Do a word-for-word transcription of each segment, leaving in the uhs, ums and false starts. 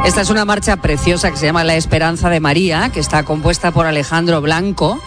Esta es una marcha preciosa que se llama La Esperanza de María, que está compuesta por Alejandro Blanco.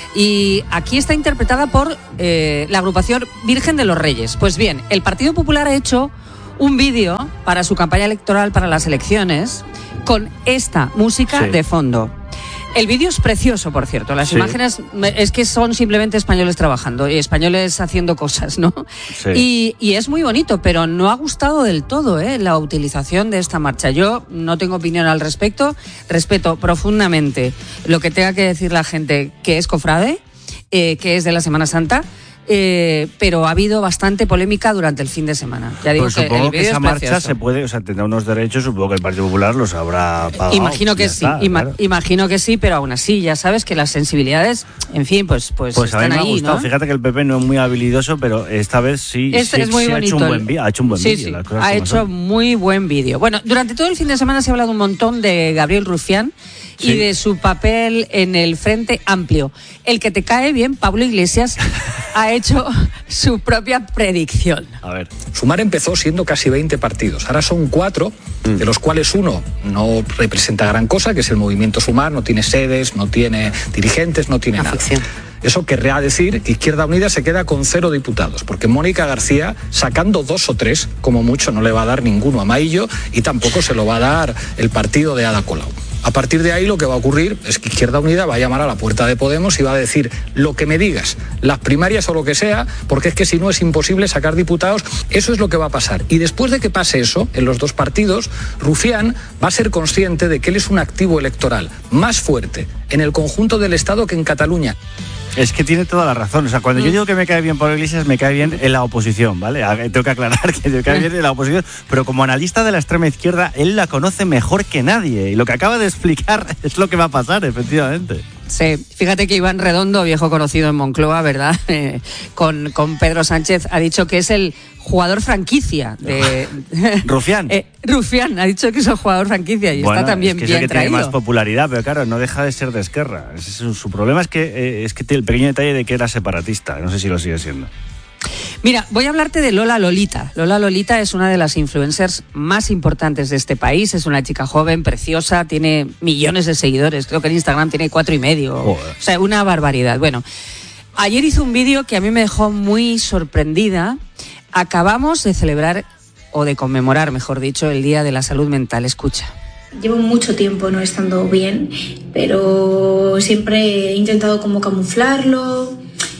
Y aquí está interpretada por eh, la agrupación Virgen de los Reyes. Pues bien, el Partido Popular ha hecho un vídeo para su campaña electoral para las elecciones con esta música sí. de fondo. El vídeo es precioso, por cierto. Las sí. imágenes es que son simplemente españoles trabajando y españoles haciendo cosas, ¿no? Sí. Y, y es muy bonito, pero no ha gustado del todo, ¿eh? La utilización de esta marcha. Yo no tengo opinión al respecto. Respeto profundamente lo que tenga que decir la gente que es cofrade, eh, que es de la Semana Santa. Eh, pero ha habido bastante polémica durante el fin de semana. Ya digo pues que supongo el que esa marcha se puede, o sea, tendrá unos derechos, supongo que el Partido Popular los habrá pagado. Imagino que sí, está, ima- claro. imagino que sí, pero aún así, ya sabes que las sensibilidades, en fin, pues, pues, pues están a mí me ahí, ha gustado. ¿no? Fíjate que el P P no es muy habilidoso, pero esta vez sí, Este sí, es muy sí ha bonito. hecho un buen vídeo. Ha hecho un buen sí, vídeo. sí, las cosas ha como hecho son. muy buen vídeo. Bueno, durante todo el fin de semana se ha hablado un montón de Gabriel Rufián y sí. de su papel en el Frente Amplio. El que te cae bien, Pablo Iglesias, ha hecho su propia predicción. A ver. Sumar empezó siendo casi veinte partidos. Ahora son cuatro, mm. de los cuales uno no representa gran cosa, que es el movimiento Sumar, no tiene sedes, no tiene dirigentes, no tiene nada. Eso querrá decir que Izquierda Unida se queda con cero diputados, porque Mónica García, sacando dos o tres, como mucho, no le va a dar ninguno a Maillo y tampoco se lo va a dar el partido de Ada Colau. A partir de ahí lo que va a ocurrir es que Izquierda Unida va a llamar a la puerta de Podemos y va a decir lo que me digas, las primarias o lo que sea, porque es que si no es imposible sacar diputados. Eso es lo que va a pasar. Y después de que pase eso, en los dos partidos, Rufián va a ser consciente de que él es un activo electoral más fuerte en el conjunto del Estado que en Cataluña. Es que tiene toda la razón. O sea, cuando mm. yo digo que me cae bien Pablo Iglesias, me cae bien en la oposición, ¿vale? Tengo que aclarar que me cae bien en la oposición, pero como analista de la extrema izquierda, él la conoce mejor que nadie. Y lo que acaba de explicar es lo que va a pasar, efectivamente. Sí, fíjate que Iván Redondo, viejo conocido en Moncloa, ¿verdad? Eh, con, con Pedro Sánchez, ha dicho que es el jugador franquicia de... Rufián. eh, Rufián, ha dicho que es el jugador franquicia y bueno, está también es que bien es el que traído. tiene más popularidad, pero claro, no deja de ser de Esquerra. Es, es, su problema es que, eh, es que tiene el pequeño detalle de que era separatista. No sé si lo sigue siendo. Mira, voy a hablarte de Lola Lolita. Lola Lolita es una de las influencers más importantes de este país. Es una chica joven, preciosa, tiene millones de seguidores. Creo que en Instagram tiene cuatro y medio. Joder. O sea, una barbaridad. Bueno, ayer hizo un vídeo que a mí me dejó muy sorprendida. Acabamos de celebrar, o de conmemorar, mejor dicho, el Día de la Salud Mental. Escucha. Llevo mucho tiempo no estando bien, pero siempre he intentado como camuflarlo,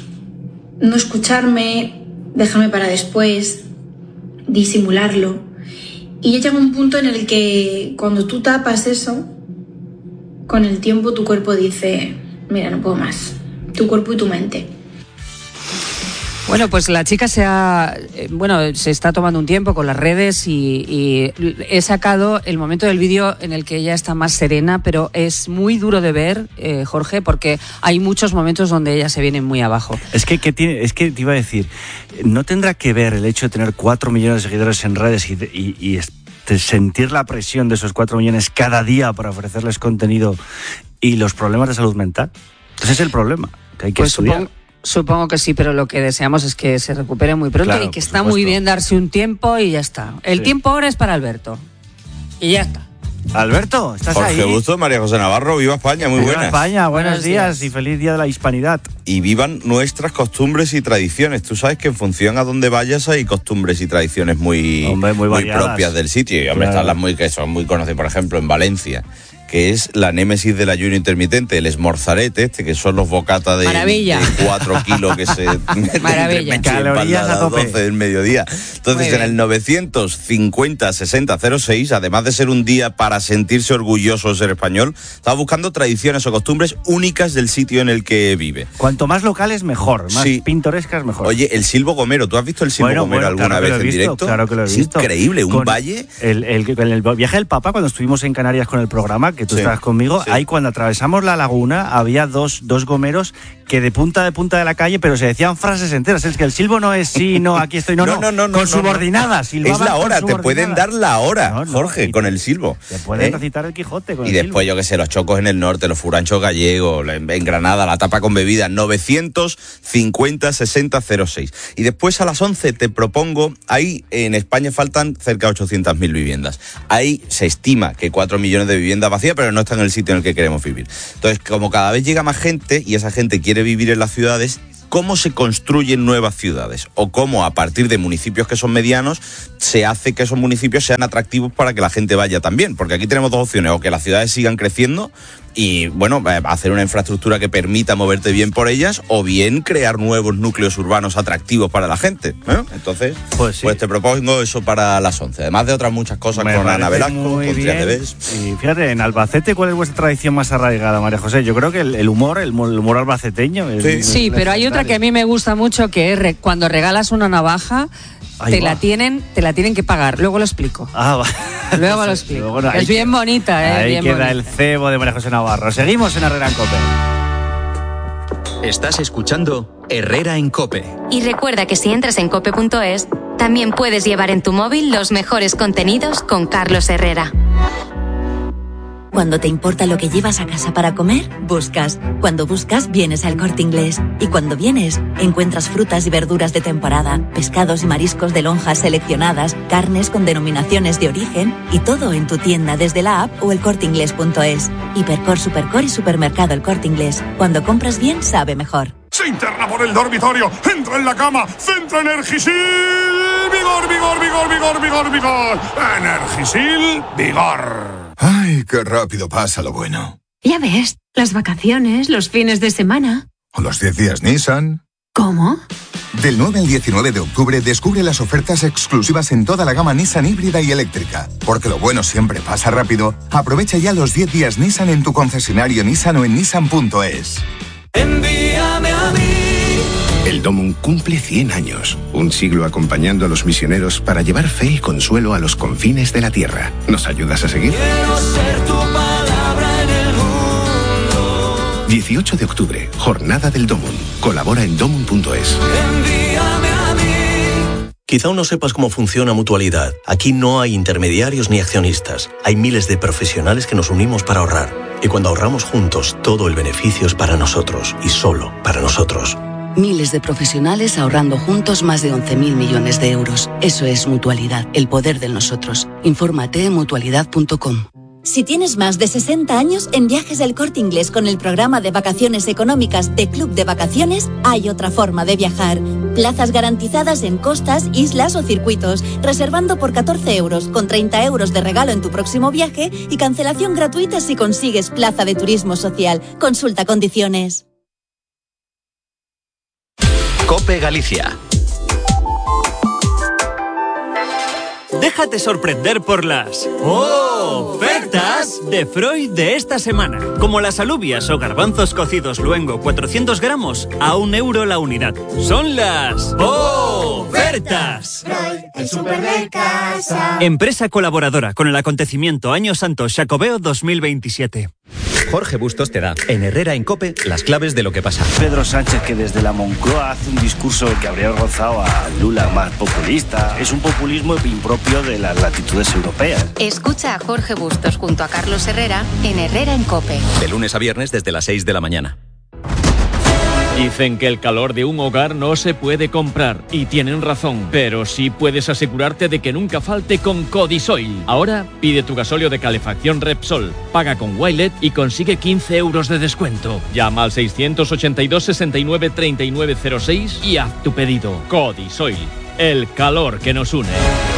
no escucharme, dejarme para después, disimularlo. Y ya llega un punto en el que cuando tú tapas eso, con el tiempo tu cuerpo dice, mira, no puedo más, tu cuerpo y tu mente. Bueno, pues la chica se ha, eh, bueno, se está tomando un tiempo con las redes y, y he sacado el momento del vídeo en el que ella está más serena, pero es muy duro de ver, eh, Jorge, porque hay muchos momentos donde ella se viene muy abajo. Es que, que tiene, es que te iba a decir, ¿no tendrá que ver el hecho de tener cuatro millones de seguidores en redes y, y, y este, sentir la presión de esos cuatro millones cada día para ofrecerles contenido y los problemas de salud mental? Ese es el problema, que hay que pues estudiar. Supongo... Supongo que sí, pero lo que deseamos es que se recupere muy pronto claro, y que está supuesto. muy bien darse un tiempo y ya está. El sí. tiempo ahora es para Alberto. Y ya está. Alberto, ¿estás Jorge ahí? Jorge Busto, María José Navarro, viva España, muy viva buenas. España, buenos, buenos días. días y feliz Día de la Hispanidad. Y vivan nuestras costumbres y tradiciones. Tú sabes que en función a donde vayas hay costumbres y tradiciones muy, hombre, muy, muy propias del sitio. Y hombre, claro. están las muy que son muy conocidas, por ejemplo, en Valencia, que es la némesis del ayuno intermitente, el esmorzarete, este, que son los bocatas de, de cuatro kilos que se meten Maravilla. entre Calorías a tope. doce del mediodía. Entonces, en el novecientos cincuenta sesenta cero seis, además de ser un día para sentirse orgulloso de ser español, estaba buscando tradiciones o costumbres únicas del sitio en el que vive. Cuanto más locales, mejor. Más sí. pintorescas, mejor. Oye, el Silbo Gomero, ¿tú has visto el Silbo bueno, Gomero bueno, alguna claro vez en visto, directo? Claro que lo he es visto. Increíble, un con valle. El, el, el, el viaje del Papa, cuando estuvimos en Canarias con el programa, que que tú Sí, estabas conmigo, sí. ahí cuando atravesamos la laguna había dos, dos gomeros que de punta de punta de la calle, pero se decían frases enteras. Es que el silbo no es sí, no, aquí estoy, no, no, No, no, no, no, con no, subordinadas. no. Es la hora, te pueden dar la hora, no, no, Jorge, con el silbo. Te pueden ¿eh? recitar el Quijote con Y el después, silbo. yo que sé, los chocos en el norte, los furanchos gallegos, en, en Granada, la tapa con bebida, novecientos cincuenta sesenta cero seis. Y después a las once te propongo, ahí en España faltan cerca de ochocientas mil viviendas. Ahí se estima que cuatro millones de viviendas vacías, pero no está en el sitio en el que queremos vivir. Entonces, como cada vez llega más gente y esa gente quiere vivir en las ciudades, ¿cómo se construyen nuevas ciudades? O cómo a partir de municipios que son medianos se hace que esos municipios sean atractivos para que la gente vaya también. Porque aquí tenemos dos opciones, o que las ciudades sigan creciendo y, bueno, hacer una infraestructura que permita moverte bien por ellas, o bien crear nuevos núcleos urbanos atractivos para la gente, ¿eh? Entonces, pues, sí. pues te propongo eso para las once. Además de otras muchas cosas Me con Ana Velasco, muy con bien. Triadeves. Y fíjate, en Albacete, ¿cuál es vuestra tradición más arraigada, María José? Yo creo que el, el humor, el, el humor albaceteño. Es, Sí, es sí, pero hay otra que a mí me gusta mucho, que es re- cuando regalas una navaja, Ahí te va. la tienen, te la tienen que pagar. Luego lo explico. Ah, va. Luego lo explico. Luego, no, es ahí bien que- bonita, ¿eh? Ahí bien queda bonita. el cebo de María José Navarro. Seguimos en Herrera en COPE. Estás escuchando Herrera en COPE. Y recuerda que si entras en cope punto es, también puedes llevar en tu móvil los mejores contenidos con Carlos Herrera. Cuando te importa lo que llevas a casa para comer, buscas. Cuando buscas, vienes al Corte Inglés. Y cuando vienes, encuentras frutas y verduras de temporada, pescados y mariscos de lonjas seleccionadas, carnes con denominaciones de origen y todo en tu tienda desde la app o el corte inglés punto es. Hipercor, Supercor y Supermercado El Corte Inglés. Cuando compras bien, sabe mejor. Se interna por el dormitorio, entra en la cama, centra Energisil, vigor, vigor, vigor, vigor, vigor, vigor, Energisil, vigor. Ay, qué rápido pasa lo bueno. Ya ves, las vacaciones, los fines de semana. ¿O los diez días Nissan? ¿Cómo? Del nueve al diecinueve de octubre descubre las ofertas exclusivas en toda la gama Nissan híbrida y eléctrica. Porque lo bueno siempre pasa rápido. Aprovecha ya los diez días Nissan en tu concesionario Nissan o en nissan punto es. Envíame a mí. El Domum cumple cien años, un siglo acompañando a los misioneros para llevar fe y consuelo a los confines de la tierra. ¿Nos ayudas a seguir? Quiero ser tu palabra en el mundo. dieciocho de octubre, Jornada del Domum. Colabora en domum punto es. Envíame a mí. Quizá aún no sepas cómo funciona Mutualidad. Aquí no hay intermediarios ni accionistas. Hay miles de profesionales que nos unimos para ahorrar. Y cuando ahorramos juntos, todo el beneficio es para nosotros y solo para nosotros. Miles de profesionales ahorrando juntos más de once mil millones de euros. Eso es Mutualidad, el poder de nosotros. Infórmate en mutualidad punto com. Si tienes más de sesenta años, en Viajes del Corte Inglés con el programa de vacaciones económicas de Club de Vacaciones, hay otra forma de viajar. Plazas garantizadas en costas, islas o circuitos, reservando por catorce euros, con treinta euros de regalo en tu próximo viaje y cancelación gratuita si consigues plaza de turismo social. Consulta condiciones. COPE Galicia. Déjate sorprender por las ofertas de Freud de esta semana. Como las alubias o garbanzos cocidos luengo cuatrocientos gramos a un euro la unidad. Son las ofertas. Freud, el súper de casa. Empresa colaboradora con el acontecimiento Año Santo Xacobeo dos mil veintisiete. Jorge Bustos te da, en Herrera en COPE, las claves de lo que pasa. Pedro Sánchez, que desde la Moncloa hace un discurso que habría rozado a Lula más populista. Es un populismo impropio de las latitudes europeas. Escucha a Jorge Bustos junto a Carlos Herrera en Herrera en COPE. De lunes a viernes desde las seis de la mañana. Dicen que el calor de un hogar no se puede comprar, y tienen razón, pero sí puedes asegurarte de que nunca falte con Codisoil. Ahora pide tu gasóleo de calefacción Repsol, paga con Wilet y consigue quince euros de descuento. Llama al seiscientos ochenta y dos sesenta y nueve treinta y nueve cero seis y haz tu pedido. Codisoil, el calor que nos une.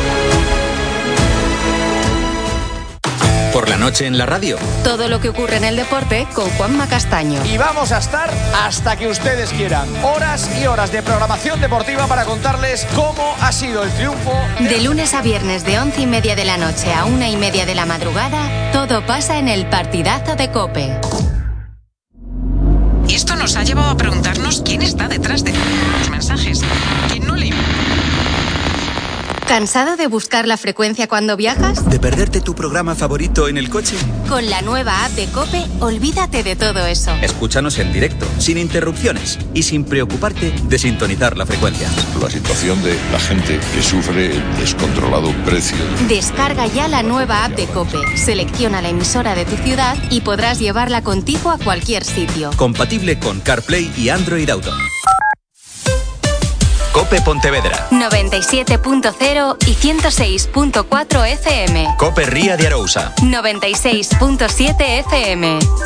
Por la noche en la radio. Todo lo que ocurre en el deporte con Juanma Castaño. Y vamos a estar hasta que ustedes quieran. Horas y horas de programación deportiva para contarles cómo ha sido el triunfo. De lunes a viernes de once y media de la noche a una y media de la madrugada, todo pasa en el partidazo de COPE. Y esto nos ha llevado a preguntarnos quién está detrás de los mensajes. ¿Quién no le ¿Cansado de buscar la frecuencia cuando viajas? ¿De perderte tu programa favorito en el coche? Con la nueva app de COPE, olvídate de todo eso. Escúchanos en directo, sin interrupciones y sin preocuparte de sintonizar la frecuencia. La situación de la gente que sufre el descontrolado precio. Descarga ya la nueva app de COPE, selecciona la emisora de tu ciudad y podrás llevarla contigo a cualquier sitio. Compatible con CarPlay y Android Auto. COPE Pontevedra. noventa y siete punto cero y ciento seis punto cuatro F M. COPE Ría de Arousa. noventa y seis punto siete F M.